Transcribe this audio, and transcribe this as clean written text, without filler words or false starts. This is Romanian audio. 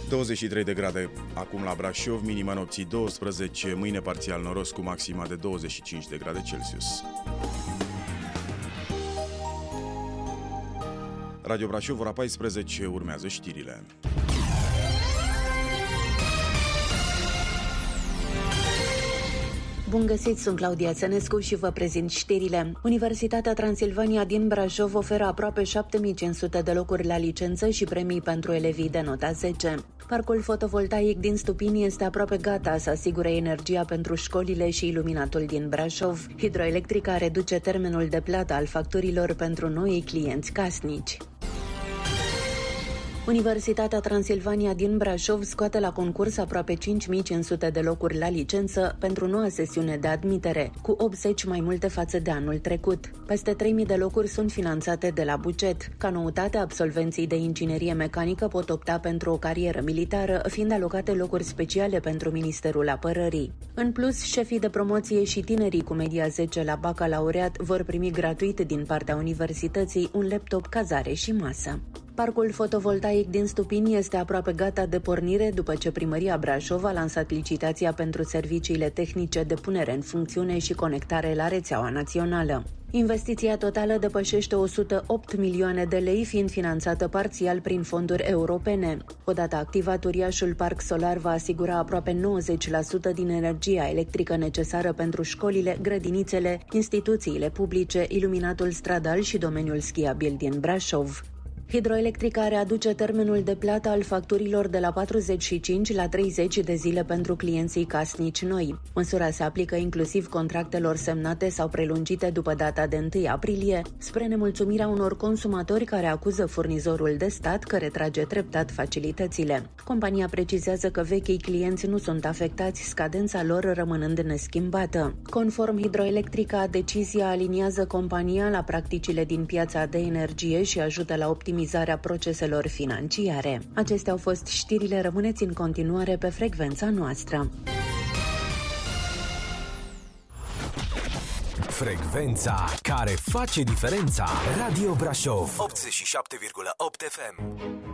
23 de grade acum la Brașov, minima nopții 12, mâine parțial noros cu maxima de 25 de grade Celsius. Radio Brașov, ora 14, urmează știrile. Bun găsit, sunt Claudia Țănescu și vă prezint știrile. Universitatea Transilvania din Brașov oferă aproape 7500 de locuri la licență și premii pentru elevii de nota 10. Parcul fotovoltaic din Stupini este aproape gata să asigure energia pentru școlile și iluminatul din Brașov. Hidroelectrica reduce termenul de plată al facturilor pentru noi clienți casnici. Universitatea Transilvania din Brașov scoate la concurs aproape 5500 de locuri la licență pentru noua sesiune de admitere, cu 80 mai multe față de anul trecut. Peste 3000 de locuri sunt finanțate de la buget. Ca noutate, absolvenții de inginerie mecanică pot opta pentru o carieră militară, fiind alocate locuri speciale pentru Ministerul Apărării. În plus, șefii de promoție și tinerii cu media 10 la bacalaureat vor primi gratuit din partea universității un laptop, cazare și masă. Parcul fotovoltaic din Stupini este aproape gata de pornire după ce Primăria Brașov a lansat licitația pentru serviciile tehnice de punere în funcțiune și conectare la rețeaua națională. Investiția totală depășește 108 milioane de lei, fiind finanțată parțial prin fonduri europene. Odată activat, uriașul parc solar va asigura aproape 90% din energia electrică necesară pentru școlile, grădinițele, instituțiile publice, iluminatul stradal și domeniul schiabil din Brașov. Hidroelectrica readuce termenul de plată al facturilor de la 45 la 30 de zile pentru clienții casnici noi. Măsura se aplică inclusiv contractelor semnate sau prelungite după data de 1 aprilie, spre nemulțumirea unor consumatori care acuză furnizorul de stat că retrage treptat facilitățile. Compania precizează că vechii clienți nu sunt afectați, scadența lor rămânând neschimbată. Conform Hidroelectrica, decizia aliniază compania la practicile din piața de energie și ajută la optimizarea proceselor financiare. Acestea au fost știrile, rămâneți în continuare pe frecvența noastră. Frecvența care face diferența. Radio Brașov 87,8 FM.